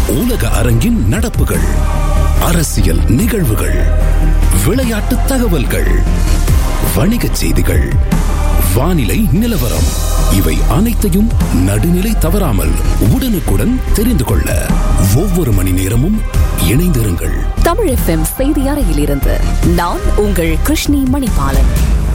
உலக அரங்கின் நடப்புகள், அரசியல் நிகழ்வுகள், விளையாட்டு தகவல்கள், வணிகச் செய்திகள், வானிலை நிலவரம், இவை அனைத்தையும் நடுநிலை தவறாமல் உடனுக்குடன் தெரிந்து கொள்ள ஒவ்வொரு மணி நேரமும் இணைந்திருங்கள். தமிழ் FM செய்தி அறையிலிருந்து நான் உங்கள் கிருஷ்ணி மணிபாலன்.